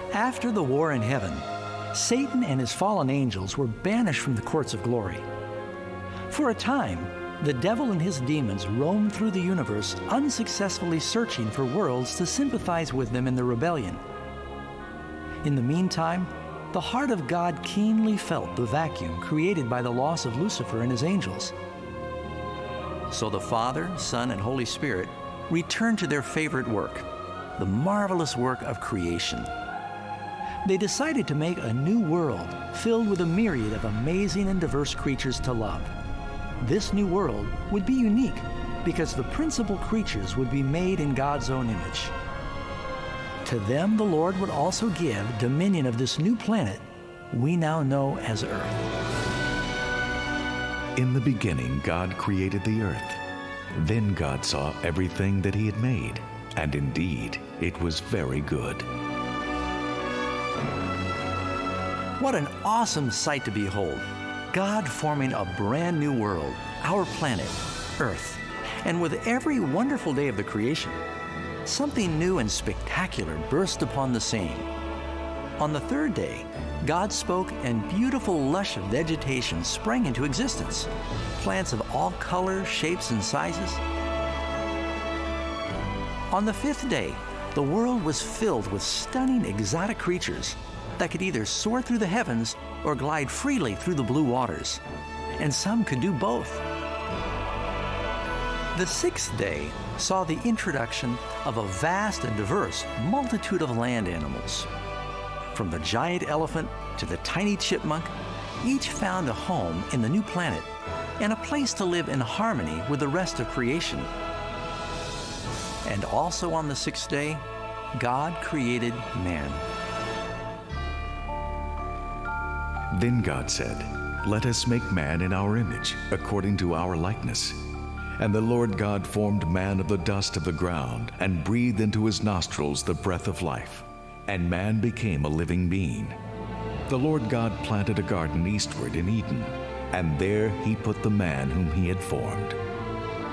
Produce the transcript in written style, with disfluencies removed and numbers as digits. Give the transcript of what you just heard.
After the war in heaven, Satan and his fallen angels were banished from the courts of glory. For a time, the devil and his demons roamed through the universe, unsuccessfully searching for worlds to sympathize with them in their rebellion. In the meantime, the heart of God keenly felt the vacuum created by the loss of Lucifer and his angels. So the Father, Son, and Holy Spirit returned to their favorite work, the marvelous work of creation. They decided to make a new world filled with a myriad of amazing and diverse creatures to love. This new world would be unique because the principal creatures would be made in God's own image. To them, the Lord would also give dominion of this new planet we now know as Earth. In the beginning, God created the earth. Then God saw everything that He had made, and indeed, it was very good. What an awesome sight to behold! God forming a brand new world, our planet, Earth. And with every wonderful day of the creation, something new and spectacular burst upon the scene. On the third day, God spoke and beautiful lush vegetation sprang into existence. Plants of all colors, shapes, and sizes. On the fifth day, the world was filled with stunning exotic creatures that could either soar through the heavens or glide freely through the blue waters. And some could do both. The sixth day saw the introduction of a vast and diverse multitude of land animals. From the giant elephant to the tiny chipmunk, each found a home in the new planet and a place to live in harmony with the rest of creation. And also on the sixth day, God created man. Then God said, "Let us make man in our image, according to our likeness." And the Lord God formed man of the dust of the ground and breathed into his nostrils the breath of life, and man became a living being. The Lord God planted a garden eastward in Eden, and there He put the man whom He had formed.